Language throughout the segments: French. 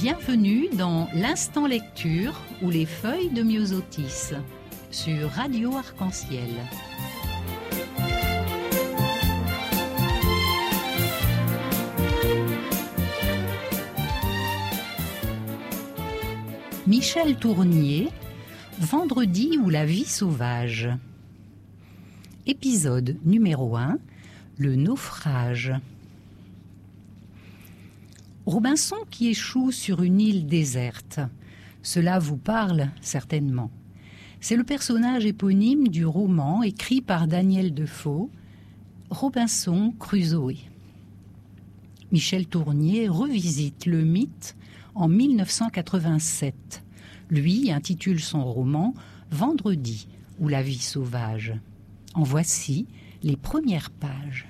Bienvenue dans l'Instant Lecture ou les feuilles de Myosotis sur Radio Arc-en-Ciel. Michel Tournier, Vendredi ou la vie sauvage. Épisode numéro 1, le naufrage. Robinson qui échoue sur une île déserte. Cela vous parle certainement. C'est le personnage éponyme du roman écrit par Daniel Defoe, Robinson Crusoe. Michel Tournier revisite le mythe en 1987. Lui intitule son roman « Vendredi ou la vie sauvage ». En voici les premières pages.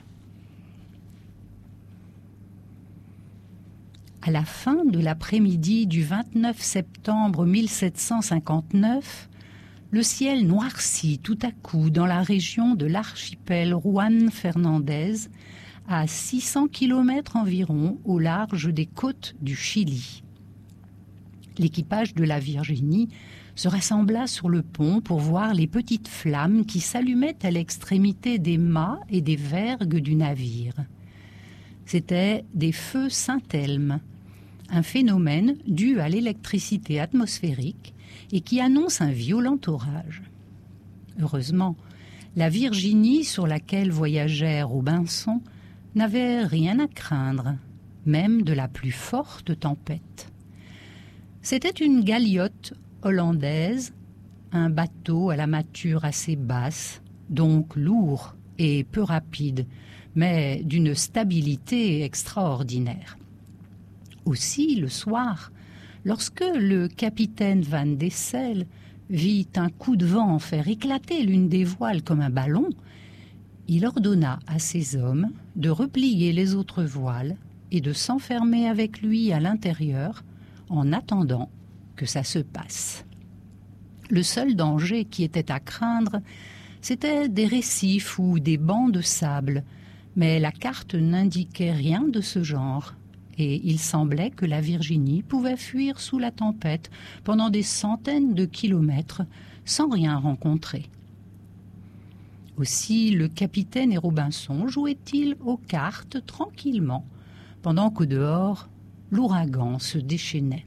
À la fin de l'après-midi du 29 septembre 1759, le ciel noircit tout à coup dans la région de l'archipel Juan Fernandez, à 600 km environ au large des côtes du Chili. L'équipage de la Virginie se rassembla sur le pont pour voir les petites flammes qui s'allumaient à l'extrémité des mâts et des vergues du navire. C'étaient des feux Saint-Elme, un phénomène dû à l'électricité atmosphérique et qui annonce un violent orage. Heureusement, la Virginie sur laquelle voyageait Robinson n'avait rien à craindre, même de la plus forte tempête. C'était une galiote hollandaise, un bateau à la mâture assez basse, donc lourd et peu rapide, mais d'une stabilité extraordinaire. Aussi, le soir, lorsque le capitaine Van Dessel vit un coup de vent faire éclater l'une des voiles comme un ballon, il ordonna à ses hommes de replier les autres voiles et de s'enfermer avec lui à l'intérieur en attendant que ça se passe. Le seul danger qui était à craindre, c'était des récifs ou des bancs de sable, mais la carte n'indiquait rien de ce genre. Et il semblait que la Virginie pouvait fuir sous la tempête pendant des centaines de kilomètres sans rien rencontrer. Aussi le capitaine et Robinson jouaient-ils aux cartes tranquillement, pendant qu'au dehors, l'ouragan se déchaînait.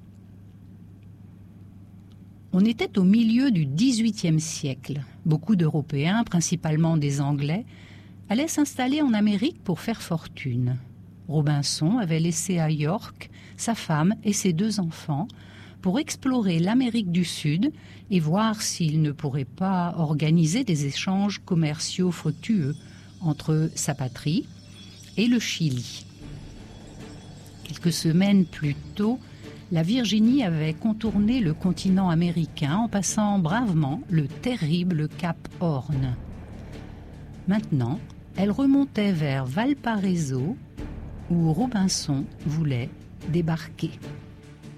On était au milieu du XVIIIe siècle. Beaucoup d'Européens, principalement des Anglais, allaient s'installer en Amérique pour faire fortune. Robinson avait laissé à York sa femme et ses 2 enfants pour explorer l'Amérique du Sud et voir s'il ne pourrait pas organiser des échanges commerciaux fructueux entre sa patrie et le Chili. Quelques semaines plus tôt, la Virginie avait contourné le continent américain en passant bravement le terrible Cap Horn. Maintenant, elle remontait vers Valparaiso, où Robinson voulait débarquer.